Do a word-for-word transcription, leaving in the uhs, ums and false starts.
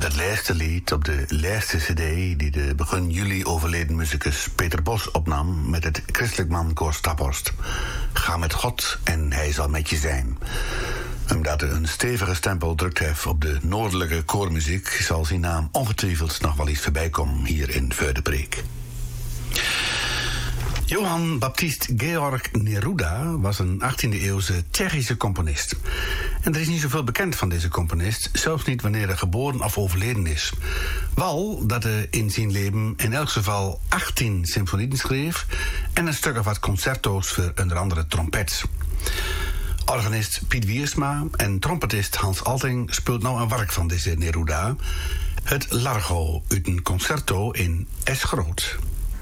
het laatste lied op de laatste cd die de begin juli overleden muzikus Peter Bos opnam met het christelijk mankoor Staphorst. Ga met God en hij zal met je zijn. Omdat hij een stevige stempel drukt heeft op de noordelijke koormuziek, zal zijn naam ongetwijfeld nog wel iets voorbij komen hier in Vuurdepreek. Johann Baptist Georg Neruda was een achttiende-eeuwse Tsjechische componist. En er is niet zoveel bekend van deze componist, zelfs niet wanneer hij geboren of overleden is. Wel dat hij in zijn leven in elk geval achttien symfonieën schreef en een stuk of wat concerto's voor onder andere trompet. Organist Piet Wiersma en trompetist Hans Alting speelt nou een werk van deze Neruda, het Largo uit een concerto in Es groot.